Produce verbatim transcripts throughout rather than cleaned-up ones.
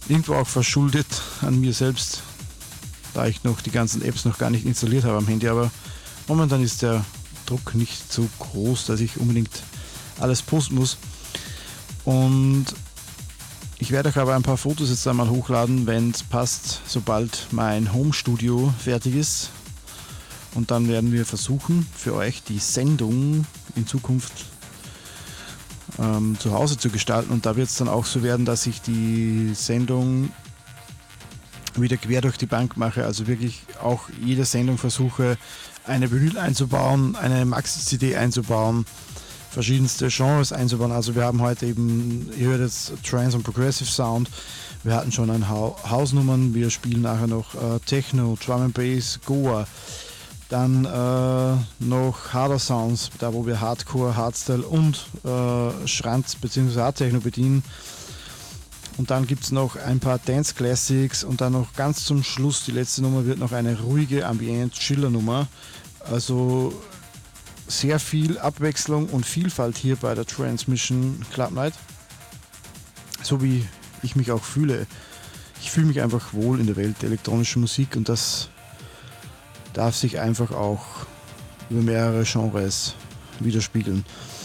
irgendwo auch verschuldet an mir selbst, da ich noch die ganzen Apps noch gar nicht installiert habe am Handy, aber momentan ist der Druck nicht so groß, dass ich unbedingt alles posten muss. Und ich werde euch aber ein paar Fotos jetzt einmal hochladen, wenn es passt, sobald mein Home-Studio fertig ist. Und dann werden wir versuchen, für euch die Sendung in Zukunft ähm, zu Hause zu gestalten. Und da wird es dann auch so werden, dass ich die Sendung wieder quer durch die Bank mache. Also wirklich auch jede Sendung versuche, eine Vinyl einzubauen, eine Maxi-C D einzubauen, verschiedenste Genres einzubauen. Also wir haben heute eben, ihr hört jetzt Trance und Progressive Sound. Wir hatten schon ein ha- Hausnummern. Wir spielen nachher noch äh, Techno, Drum and Bass, Goa. Dann äh, noch Harder Sounds, da wo wir Hardcore, Hardstyle und äh, Schranz bzw. Hardtechno bedienen. Und dann gibt es noch ein paar Dance Classics und dann noch ganz zum Schluss, die letzte Nummer wird noch eine ruhige Ambient-Chiller-Nummer. Also sehr viel Abwechslung und Vielfalt hier bei der Transmission Club Night. So wie ich mich auch fühle. Ich fühle mich einfach wohl in der Welt der elektronischen Musik und das darf sich einfach auch über mehrere Genres widerspiegeln.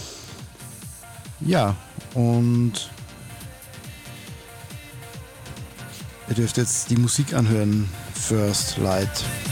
Ja, und ihr dürft jetzt die Musik anhören. First Light.